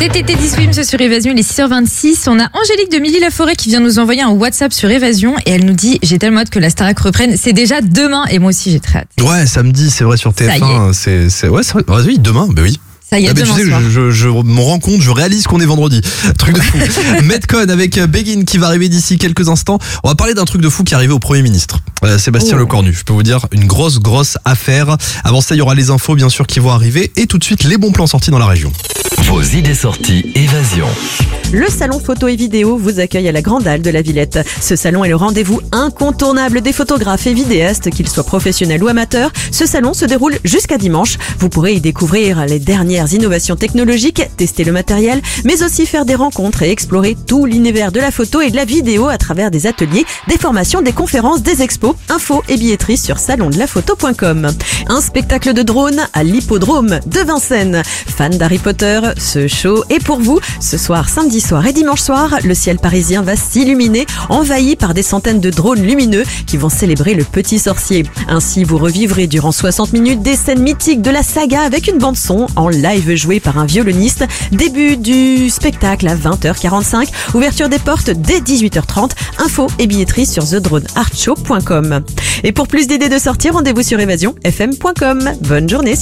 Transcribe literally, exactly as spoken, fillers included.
C'était Teddy Swims sur Évasion, il est six heures vingt-six. On a Angélique de Milly-la-Forêt qui vient nous envoyer un WhatsApp sur Évasion et elle nous dit: j'ai tellement hâte que la Starac reprenne. C'est déjà demain et moi aussi j'ai très hâte. Ouais, samedi, c'est vrai, sur T F un. C'est, c'est, ouais, c'est vrai. Ah, oui, demain, bah oui. Ça y est, ah bah, demain tu sais, soir. je, je, je me rends compte, je réalise qu'on est vendredi. Truc de fou. Metcon avec Begin qui va arriver d'ici quelques instants. On va parler d'un truc de fou qui est arrivé au Premier ministre, euh, Sébastien Oh. Lecornu. Je peux vous dire, une grosse, grosse affaire. Avant ça, il y aura les infos, bien sûr, qui vont arriver. Et tout de suite, les bons plans sortis dans la région. Vos idées sorties Évasion. Le salon photo et vidéo vous accueille à la Grande Halle de la Villette. Ce salon est le rendez-vous incontournable des photographes et vidéastes, qu'ils soient professionnels ou amateurs. Ce salon se déroule jusqu'à dimanche. Vous pourrez y découvrir les dernières innovations technologiques, tester le matériel, mais aussi faire des rencontres et explorer tout l'univers de la photo et de la vidéo à travers des ateliers, des formations, des conférences, des expos. Infos et billetterie sur salon de la photo point com. Un spectacle de drone à l'hippodrome de Vincennes. Fans d'Harry Potter, ce show est pour vous. Ce soir, samedi soir et dimanche soir, le ciel parisien va s'illuminer, envahi par des centaines de drones lumineux qui vont célébrer le petit sorcier. Ainsi, vous revivrez durant soixante minutes des scènes mythiques de la saga avec une bande son en live jouée par un violoniste. Début du spectacle à vingt heures quarante-cinq, ouverture des portes dès dix-huit heures trente. Infos et billetterie sur the drone art show point com. Et pour plus d'idées de sortie, rendez-vous sur évasion f m point com. Bonne journée.